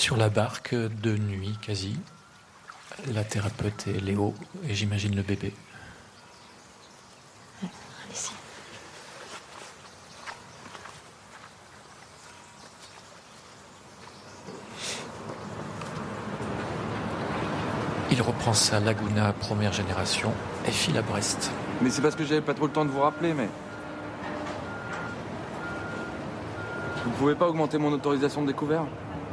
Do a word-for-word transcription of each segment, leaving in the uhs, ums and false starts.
Sur la barque, de nuit quasi, la thérapeute et Léo, et j'imagine le bébé. Allez-y. Il reprend sa Laguna première génération et file à Brest. Mais c'est parce que j'avais pas trop le temps de vous rappeler, mais... Vous pouvez pas augmenter mon autorisation de découvert?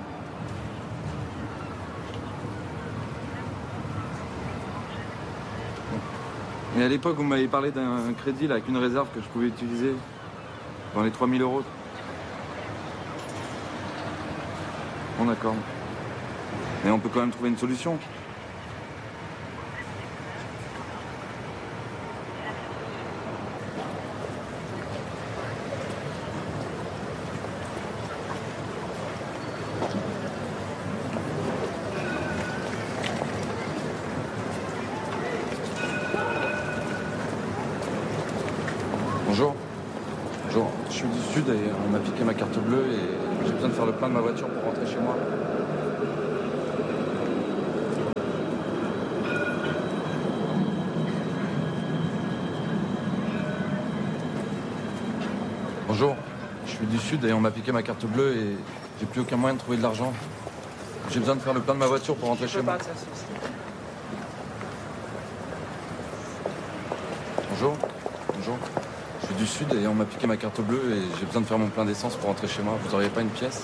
Mais à l'époque, vous m'avez parlé d'un crédit là, avec une réserve que je pouvais utiliser dans les trois mille euros. Bon, d'accord. Mais on peut quand même trouver une solution. Bonjour. Bonjour. Je suis du Sud et on m'a piqué ma carte bleue et j'ai besoin de faire le plein de ma voiture pour rentrer chez moi. Bonjour. Je suis du Sud et on m'a piqué ma carte bleue et j'ai plus aucun moyen de trouver de l'argent. J'ai besoin de faire le plein de ma voiture pour rentrer chez moi. Bonjour. Bonjour. Je suis du Sud et on m'a piqué ma carte bleue et j'ai besoin de faire mon plein d'essence pour rentrer chez moi. Vous auriez pas une pièce ?